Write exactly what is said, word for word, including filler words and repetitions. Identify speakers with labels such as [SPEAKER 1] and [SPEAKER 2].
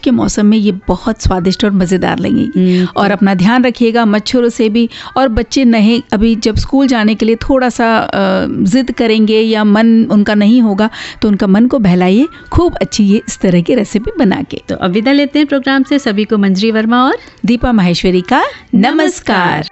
[SPEAKER 1] के मौसम में ये बहुत स्वादिष्ट और मज़ेदार लगेगी। और अपना ध्यान रखिएगा मच्छरों से भी। और बच्चे नहीं अभी जब स्कूल जाने के लिए थोड़ा सा ज़िद करेंगे या मन उनका नहीं होगा तो उनका मन को बहलाइए खूब अच्छी ये इस तरह की रेसिपी बना के।
[SPEAKER 2] तो अब विदा लेते हैं प्रोग्राम से। सभी को मंजरी वर्मा और
[SPEAKER 1] दीपा माहेश्वरी का नमस्कार।